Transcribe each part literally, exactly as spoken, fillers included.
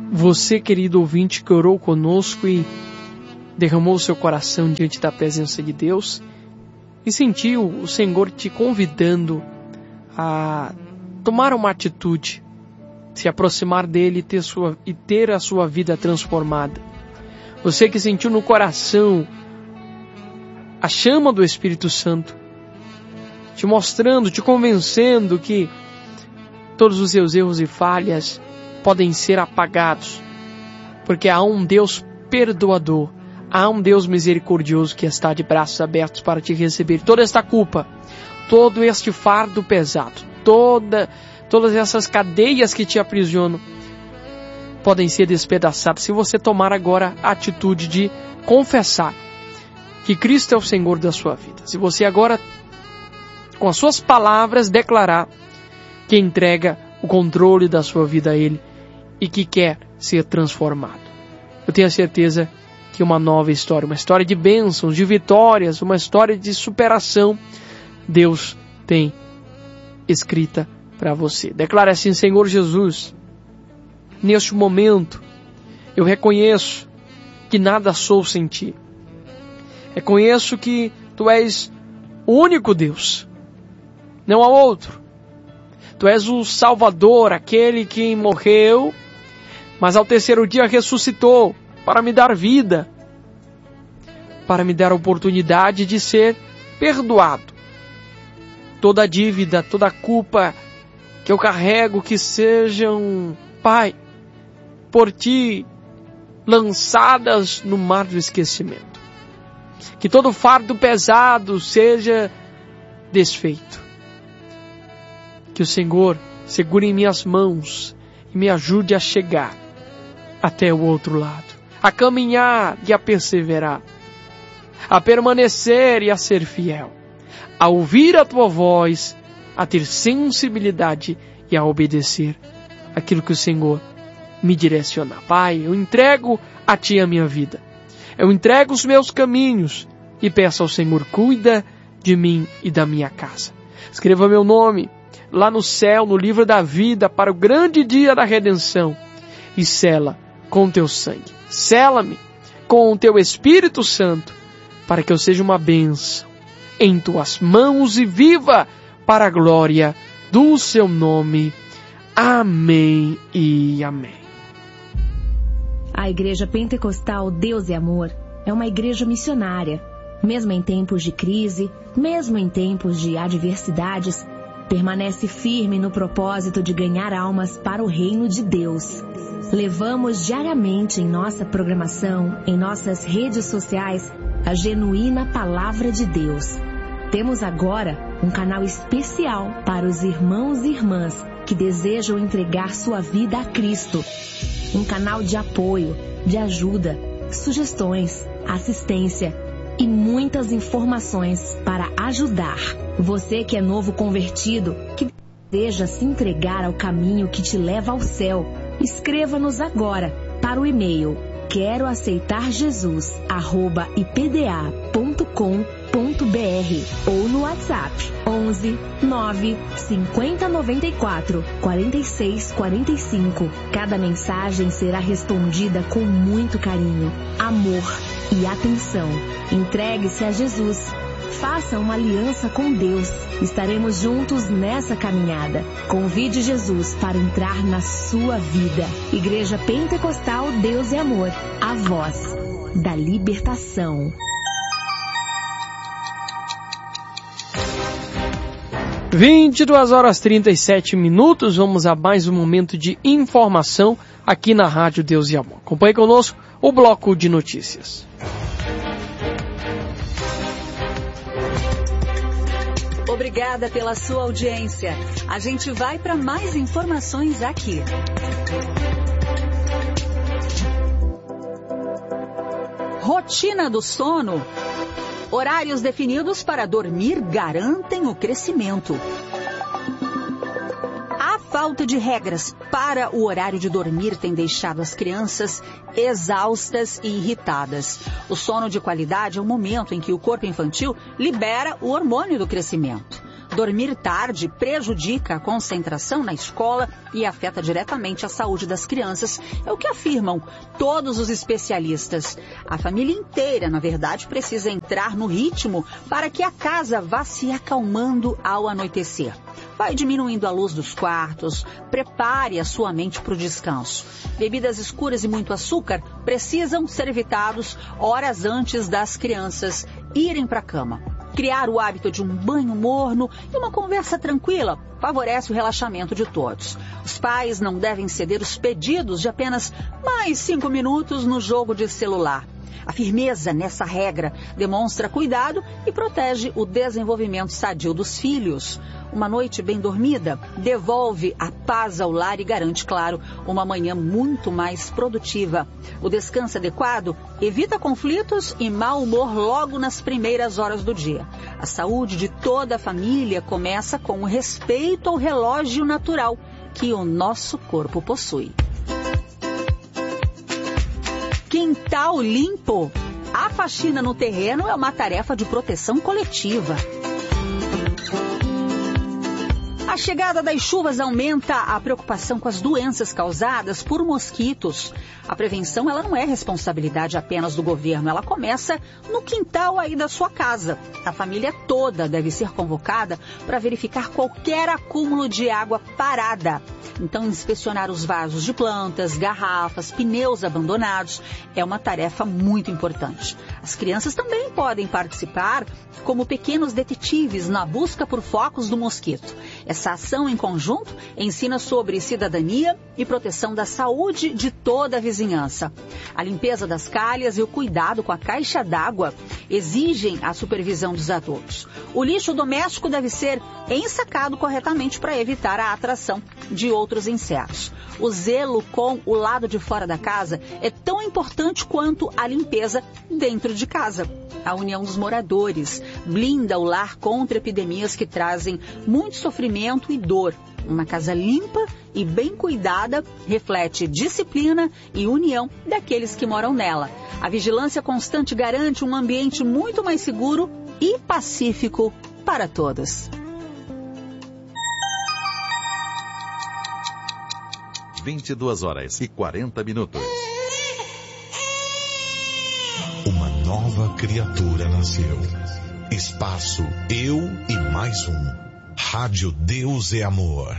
você, querido ouvinte, que orou conosco e derramou seu coração diante da presença de Deus e sentiu o Senhor te convidando a tomar uma atitude, se aproximar dele e ter, sua, e ter a sua vida transformada. Você que sentiu no coração a chama do Espírito Santo, te mostrando, te convencendo que todos os seus erros e falhas podem ser apagados, porque há um Deus perdoador, há um Deus misericordioso que está de braços abertos para te receber toda esta culpa, todo este fardo pesado, toda, todas essas cadeias que te aprisionam podem ser despedaçadas se você tomar agora a atitude de confessar que Cristo é o Senhor da sua vida. Se você agora, com as suas palavras, declarar que entrega o controle da sua vida a Ele e que quer ser transformado. Eu tenho a certeza que uma nova história, uma história de bênçãos, de vitórias, uma história de superação, Deus tem escrita para você. Declare assim: Senhor Jesus, neste momento eu reconheço que nada sou sem Ti. Reconheço que Tu és o único Deus, não há outro. Tu és o Salvador, aquele que morreu, mas ao terceiro dia ressuscitou para me dar vida, para me dar a oportunidade de ser perdoado. Toda dívida, toda culpa que eu carrego, que sejam, Pai, por Ti, lançadas no mar do esquecimento. Que todo fardo pesado seja desfeito. Que o Senhor segure em minhas mãos e me ajude a chegar até o outro lado, a caminhar e a perseverar, a permanecer e a ser fiel, a ouvir a Tua voz, a ter sensibilidade e a obedecer aquilo que o Senhor me direcionar. Pai, eu entrego a Ti a minha vida, eu entrego os meus caminhos e peço ao Senhor: cuida de mim e da minha casa. Escreva meu nome lá no céu, no livro da vida, para o grande dia da redenção, e sela com Teu sangue. Sela-me com o Teu Espírito Santo, para que eu seja uma bênção em Tuas mãos e viva para a glória do Seu nome. Amém e amém. A Igreja Pentecostal Deus e Amor é uma igreja missionária. Mesmo em tempos de crise, mesmo em tempos de adversidades, permanece firme no propósito de ganhar almas para o reino de Deus. Levamos diariamente em nossa programação, em nossas redes sociais, a genuína Palavra de Deus. Temos agora um canal especial para os irmãos e irmãs que desejam entregar sua vida a Cristo. Um canal de apoio, de ajuda, sugestões, assistência e muitas informações para ajudar. Você que é novo convertido, que deseja se entregar ao caminho que te leva ao céu, escreva-nos agora para o e-mail quero aceitar Jesus arroba i p d a ponto com ponto b r ou no WhatsApp onze nove cinquenta noventa e quatro quarenta e seis quarenta e cinco. Cada mensagem será respondida com muito carinho, amor e atenção. Entregue-se a Jesus. Faça uma aliança com Deus. Estaremos juntos nessa caminhada. Convide Jesus para entrar na sua vida. Igreja Pentecostal Deus e Amor, a voz da libertação. vinte e duas horas e trinta e sete minutos, vamos a mais um momento de informação aqui na Rádio Deus e Amor. Acompanhe conosco o bloco de notícias. Obrigada pela sua audiência. A gente vai para mais informações aqui. Rotina do sono. Horários definidos para dormir garantem o crescimento. A falta de regras para o horário de dormir tem deixado as crianças exaustas e irritadas. O sono de qualidade é o momento em que o corpo infantil libera o hormônio do crescimento. Dormir tarde prejudica a concentração na escola e afeta diretamente a saúde das crianças, é o que afirmam todos os especialistas. A família inteira, na verdade, precisa entrar no ritmo para que a casa vá se acalmando ao anoitecer. Vai diminuindo a luz dos quartos, prepare a sua mente para o descanso. Bebidas escuras e muito açúcar precisam ser evitados horas antes das crianças irem para a cama. Criar o hábito de um banho morno e uma conversa tranquila favorece o relaxamento de todos. Os pais não devem ceder os pedidos de apenas mais cinco minutos no jogo de celular. A firmeza nessa regra demonstra cuidado e protege o desenvolvimento sadio dos filhos. Uma noite bem dormida devolve a paz ao lar e garante, claro, uma manhã muito mais produtiva. O descanso adequado evita conflitos e mau humor logo nas primeiras horas do dia. A saúde de toda a família começa com o respeito ao relógio natural que o nosso corpo possui. Quintal limpo. A faxina no terreno é uma tarefa de proteção coletiva. A chegada das chuvas aumenta a preocupação com as doenças causadas por mosquitos. A prevenção ela não é responsabilidade apenas do governo, ela começa no quintal aí da sua casa. A família toda deve ser convocada para verificar qualquer acúmulo de água parada. Então, inspecionar os vasos de plantas, garrafas, pneus abandonados é uma tarefa muito importante. As crianças também podem participar como pequenos detetives na busca por focos do mosquito. Essa ação em conjunto ensina sobre cidadania e proteção da saúde de toda a vizinhança. A limpeza das calhas e o cuidado com a caixa d'água exigem a supervisão dos adultos. O lixo doméstico deve ser ensacado corretamente para evitar a atração de outros insetos. O zelo com o lado de fora da casa é tão importante quanto a limpeza dentro de casa. A união dos moradores blinda o lar contra epidemias que trazem muito sofrimento e dor. Uma casa limpa e bem cuidada reflete disciplina e união daqueles que moram nela. A vigilância constante garante um ambiente muito mais seguro e pacífico para todos. vinte e duas horas e quarenta minutos. Uma nova criatura nasceu. Espaço Eu e Mais Um. Rádio Deus é Amor.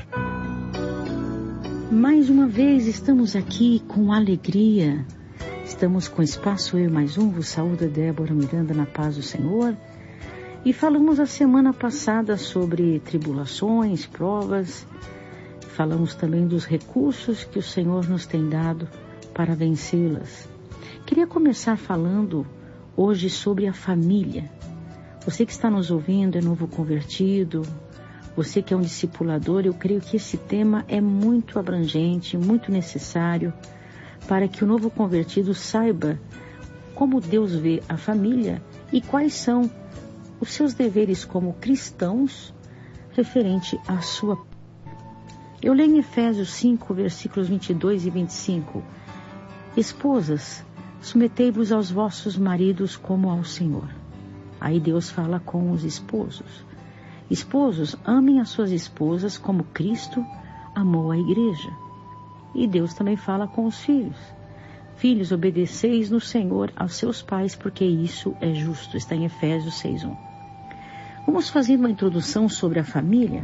Mais uma vez estamos aqui com alegria. Estamos com Espaço Eu e Mais Um. Vos saúda Débora Miranda na paz do Senhor. E falamos a semana passada sobre tribulações, provas. Falamos também dos recursos que o Senhor nos tem dado para vencê-las. Queria começar falando hoje sobre a família. Você que está nos ouvindo é novo convertido, você que é um discipulador, eu creio que esse tema é muito abrangente, muito necessário para que o novo convertido saiba como Deus vê a família e quais são os seus deveres como cristãos referente à sua família. Eu leio em Efésios cinco, versículos vinte e dois e vinte e cinco. Esposas, submetei-vos aos vossos maridos como ao Senhor. Aí Deus fala com os esposos. Esposos, amem as suas esposas como Cristo amou a igreja. E Deus também fala com os filhos. Filhos, obedeceis no Senhor aos seus pais, porque isso é justo. Está em Efésios seis, um. Vamos fazer uma introdução sobre a família.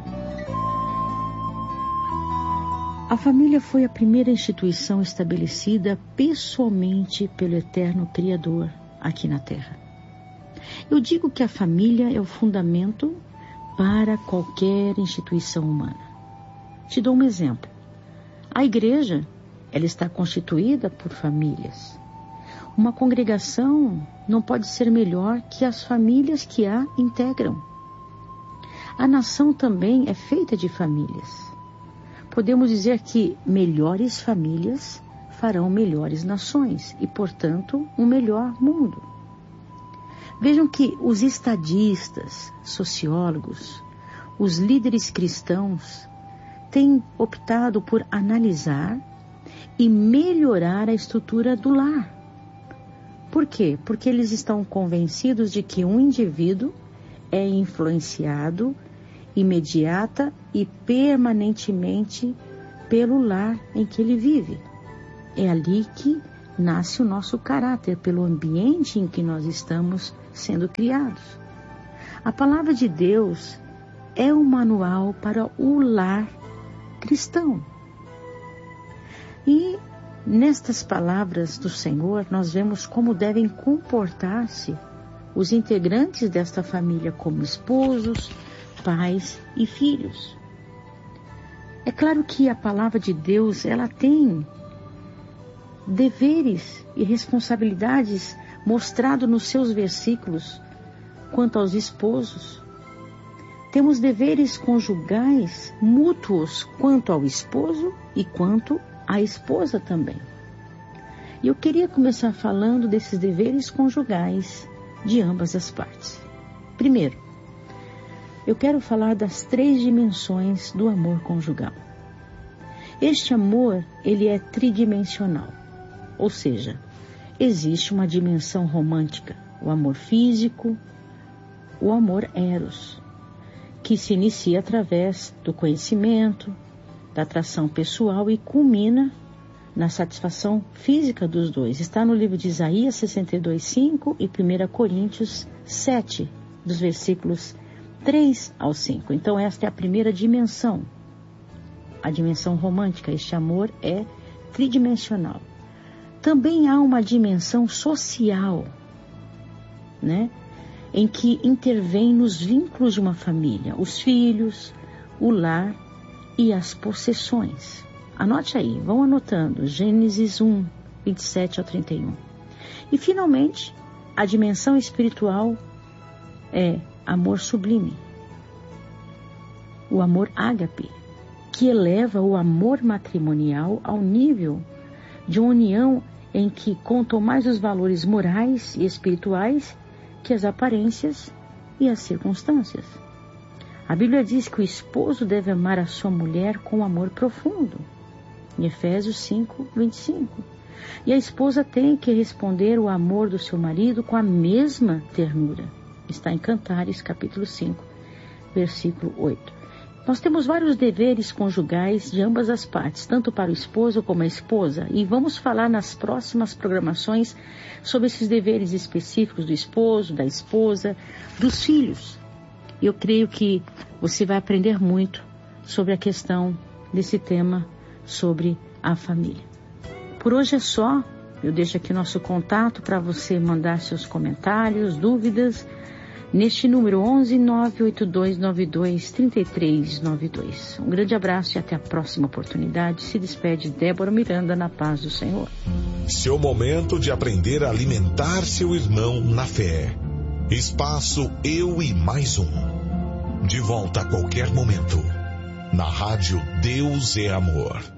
A família foi a primeira instituição estabelecida pessoalmente pelo eterno Criador aqui na Terra. Eu digo que a família é o fundamento para qualquer instituição humana. Te dou um exemplo. A igreja, ela está constituída por famílias. Uma congregação não pode ser melhor que as famílias que a integram. A nação também é feita de famílias. Podemos dizer que melhores famílias farão melhores nações e, portanto, um melhor mundo. Vejam que os estadistas, sociólogos, os líderes cristãos têm optado por analisar e melhorar a estrutura do lar. Por quê? Porque eles estão convencidos de que um indivíduo é influenciado imediata e permanentemente pelo lar em que ele vive. É ali que nasce o nosso caráter, pelo ambiente em que nós estamos sendo criados. A palavra de Deus é um manual para o lar cristão. E nestas palavras do Senhor, nós vemos como devem comportar-se os integrantes desta família como esposos, pais e filhos. É claro que a palavra de Deus, ela tem deveres e responsabilidades mostrado nos seus versículos quanto aos esposos. Temos deveres conjugais mútuos quanto ao esposo e quanto à esposa também. E eu queria começar falando desses deveres conjugais de ambas as partes. Primeiro, eu quero falar das três dimensões do amor conjugal. Este amor, ele é tridimensional, ou seja, existe uma dimensão romântica, o amor físico, o amor eros, que se inicia através do conhecimento, da atração pessoal e culmina na satisfação física dos dois. Está no livro de Isaías sessenta e dois, cinco e primeira Coríntios sete, dos versículos três ao cinco. Então esta é a primeira dimensão, a dimensão romântica. Este amor é tridimensional. Também há uma dimensão social, né? Em que intervém nos vínculos de uma família, os filhos, o lar e as possessões. Anote aí, vão anotando, Gênesis um, vinte e sete ao trinta e um. E finalmente, a dimensão espiritual é amor sublime, o amor ágape, que eleva o amor matrimonial ao nível de uma união em que contam mais os valores morais e espirituais que as aparências e as circunstâncias. A Bíblia diz que o esposo deve amar a sua mulher com amor profundo, em Efésios cinco, vinte e cinco. E a esposa tem que responder o amor do seu marido com a mesma ternura. Está em Cantares, capítulo cinco, versículo oito. Nós temos vários deveres conjugais de ambas as partes, tanto para o esposo como a esposa, e vamos falar nas próximas programações sobre esses deveres específicos do esposo, da esposa, dos filhos. Eu creio que você vai aprender muito sobre a questão desse tema, sobre a família. Por hoje é só. Eu deixo aqui nosso contato para você mandar seus comentários, dúvidas, neste número onze, nove oito dois nove dois, três três nove dois. Um grande abraço e até a próxima oportunidade. Se despede Débora Miranda, na paz do Senhor. Seu momento de aprender a alimentar seu irmão na fé. Espaço Eu e Mais Um. De volta a qualquer momento. Na rádio Deus é Amor.